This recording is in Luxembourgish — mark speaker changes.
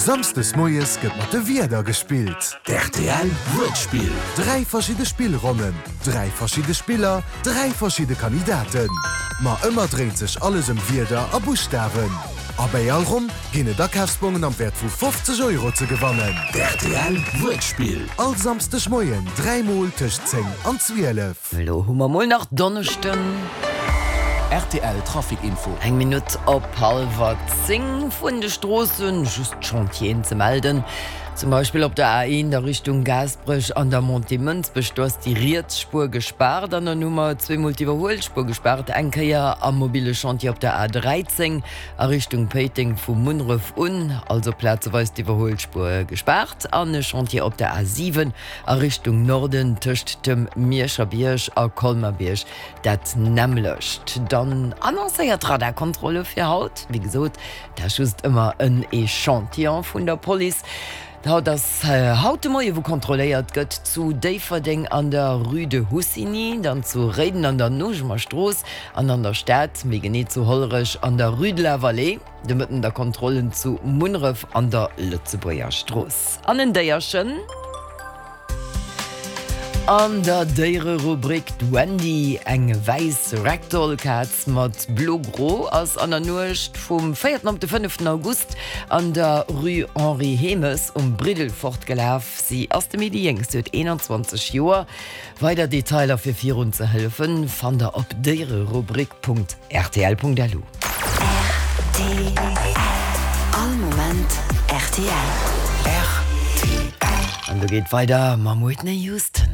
Speaker 1: Samstes Moies gëtt mat de Wieder gespielt.
Speaker 2: RTL Wortspiel.
Speaker 1: 3 verschiedene Spielrunden, 3 verschiedene Spieler, 3 verschiedene Kandidaten. Ma ëmmer dreht sich alles Wieder a Buchstaben. Aber allrum ginne Dackhaftspunen am Wert vu 50 € zu gewannen.
Speaker 2: RTL Wortspiel.
Speaker 1: All samstes Moien 3 Mal tisch 10 an 12.
Speaker 3: Hallo, hummer moll nach Donnerchten.
Speaker 2: RTL Trafikinfo.
Speaker 3: 1 Minute op 9:30 vun de Strossen just Chantien ze melden. Zum Beispiel op der A1 der Richtung Gasbrüch an der Montemünz bestoss die Riertspur gespart, an der Nummer 2 Multiverholspur gespart, enkeier am mobile Chantier op der A13 a Richtung Peting vum Munruf also plazeweis die Verholspur gespart, an de Chantier op der A7 a Richtung Norden töcht dem Mierscherbiersch a Kolmerbiersch dat nemlecht. Dann annoncéiert Radarkontrolle fir Haut, wie gesot, da schust immer een Echantillon vun der Police. Da das haute Moie wo kontrolléiert gëtt zu Déiferding an der Rue de Hussigny, dann zu Reden an der Nogemerstroos, an der Stadt, mé genet zu Hollerech an der Rue de la Vallée, de mëtten der Kontrollen zu Munref an der Lützeburger Stroos. An den Déierchen an der déiere Rubrik Wendy eng weis Ragdoll-Katz mat Blogro ass an der Nucht vum 4. am 5. August an der Rue Henri Hemes Bridel fortgelaf. Sie ass dem Medi jngst 21 Joer. Weiter Detailer fir Virun ze helfen fan der op déiere Rubrik.rtl.lu.
Speaker 4: RTL. All moment RTL.
Speaker 3: Und du geht weiter, Mamoitne just.